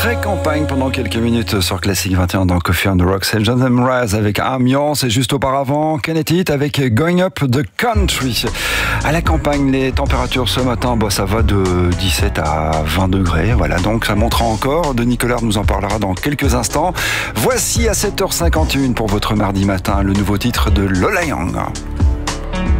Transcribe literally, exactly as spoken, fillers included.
Très campagne pendant quelques minutes sur Classic vingt et un dans Coffee on the Rocks. C'est Jonathan Mraz avec Ambiance et juste auparavant Kenneth Heat avec Going Up the Country. À la campagne, les températures ce matin, bah, ça va de dix-sept à vingt degrés. Voilà, donc ça montera encore. Denis Collard nous en parlera dans quelques instants. Voici à sept heures cinquante et une pour votre mardi matin le nouveau titre de Lola Young.